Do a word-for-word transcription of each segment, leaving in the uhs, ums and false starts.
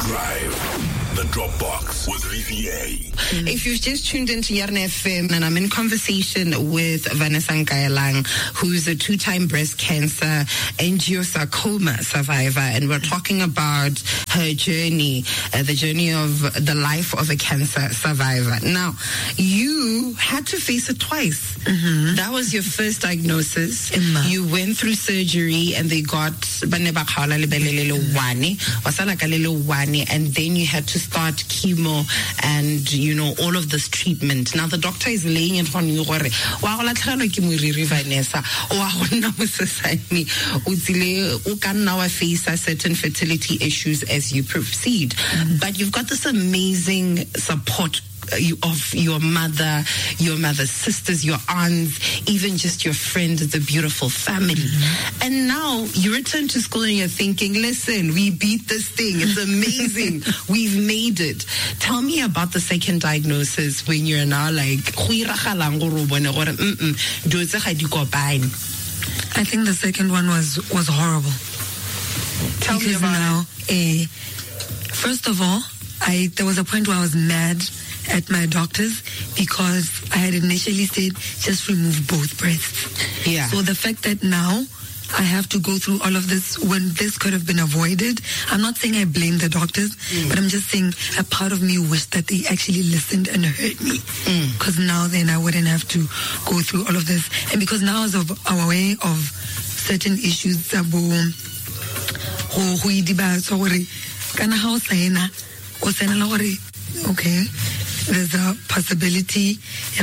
Drive, The Dropbox with V V A. Mm. If you've just tuned into Yarna F M, and I'm in conversation with Vanessa Nkayalang, who's a two-time breast cancer angiosarcoma survivor, and we're talking about her journey, uh, the journey of the life of a cancer survivor. Now, you had to face it twice. Mm-hmm. That was your first diagnosis. Emma. You went through surgery, and they got and then you had to start chemo and, you know, all of this treatment. Now the doctor is laying it on you. You can now face certain fertility issues as you proceed. Mm-hmm. But you've got this amazing support of your mother, your mother's sisters, your aunts, even just your friends, the beautiful family. Mm-hmm. And now you return to school and you're thinking, listen, we beat this thing. It's amazing. We've made it. Tell me about the second diagnosis when you're now like, I think the second one was, was horrible. Tell because me about now, it. Uh, first of all, I there was a point where I was mad at my doctors because I had initially said just remove both breasts. Yeah. So the fact that now I have to go through all of this when this could have been avoided, I'm not saying I blame the doctors, mm. but I'm just saying a part of me wished that they actually listened and heard me. Because mm. now then I wouldn't have to go throh all of this. And because now as of our way of certain issues, okay, there's a possibility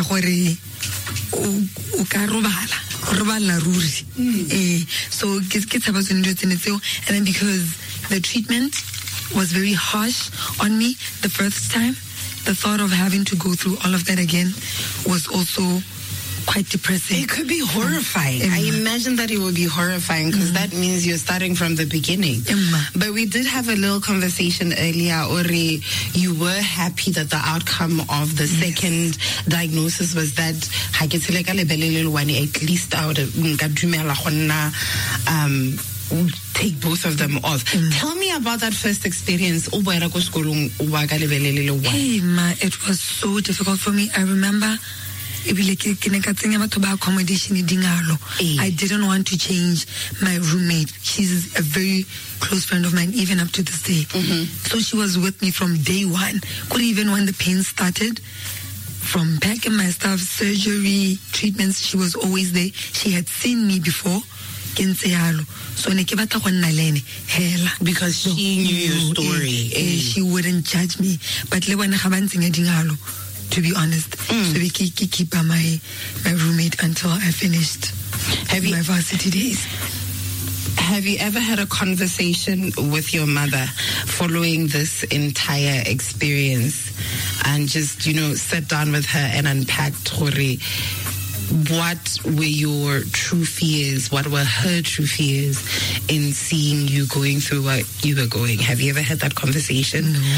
mm. so and then because the treatment was very harsh on me the first time, the thought of having to go through all of that again was also quite depressing. It could be horrifying. Emma. I imagine that it would be horrifying because mm. that means you're starting from the beginning. Emma. But we did have a little conversation earlier, Ori. You were happy that the outcome of the yes. second diagnosis was that at least out of um take both of them off. Mm. Tell me about that first experience. Hey ma, it was so difficult for me. I remember I didn't want to change my roommate. She's a very close friend of mine, even up to this day. Mm-hmm. So she was with me from day one. Could even when the pain started, from packing my stuff, surgery, treatments, she was always there. She had seen me before. So because she knew your story. Eh, eh, she wouldn't judge me. But to be honest, mm. so we keep, keep my my roommate until I finished Have my you, varsity days. Have you ever had a conversation with your mother following this entire experience and just, you know, sat down with her and unpacked what were your true fears? What were her true fears in seeing you going through what you were going? Have you ever had that conversation? No.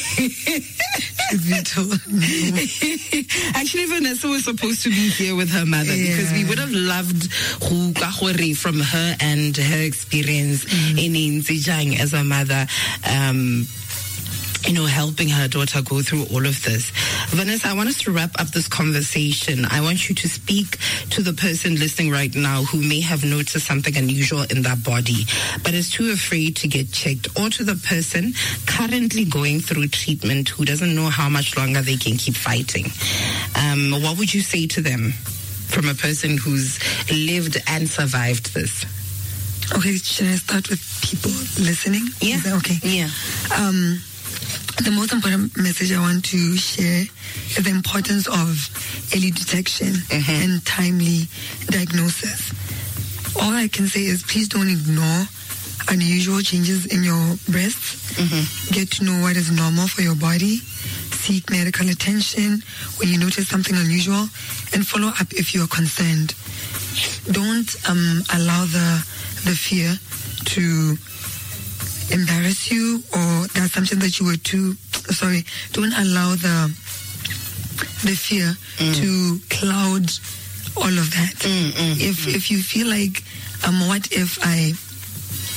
no. Actually, Vanessa was supposed to be here with her mother yeah. because we would have loved from her and her experience mm. in Nzijang as a mother. Um, you know, helping her daughter go through all of this. Vanessa, I want us to wrap up this conversation. I want you to speak to the person listening right now who may have noticed something unusual in their body, but is too afraid to get checked, or to the person currently going through treatment who doesn't know how much longer they can keep fighting. Um, what would you say to them from a person who's lived and survived this? Okay, should I start with people listening? Yeah. Is that okay? Yeah. Um, The most important message I want to share is the importance of early detection mm-hmm. and timely diagnosis. All I can say is please don't ignore unusual changes in your breasts. Mm-hmm. Get to know what is normal for your body. Seek medical attention when you notice something unusual, and follow up if you are concerned. Don't um, allow the the fear to embarrass you, or the assumption that you were too sorry don't allow the the fear mm. to cloud all of that. mm, mm, if mm. if you feel like um what if I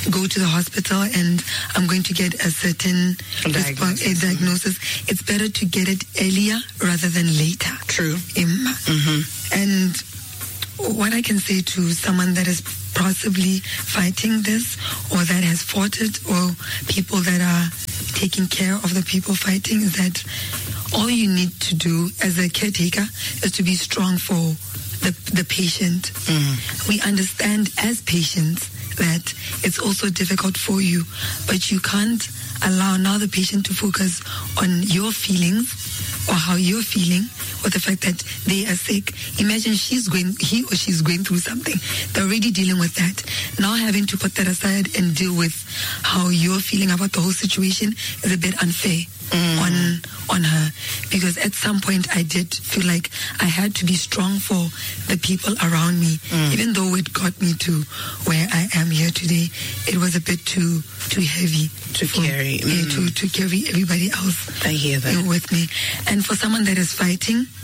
go to the hospital and I'm going to get a certain response, a diagnosis. It's better to get it earlier rather than later. True. Mm-hmm. And what I can say to someone that is possibly fighting this, or that has fought it, or people that are taking care of the people fighting, is that all you need to do as a caretaker is to be strong for the, the patient. Mm. We understand as patients that it's also difficult for you, but you can't allow now the patient to focus on your feelings or how you're feeling with the fact that they are sick. Imagine she's going, he or she's going through something. They're already dealing with that. Now having to put that aside and deal with how you're feeling about the whole situation is a bit unfair. Mm. on on her, because at some point I did feel like I had to be strong for the people around me. Mm. Even though it got me to where I am here today, it was a bit too too heavy to for, carry mm. yeah, to, to carry everybody else I hear that. with me. And for someone that is fighting,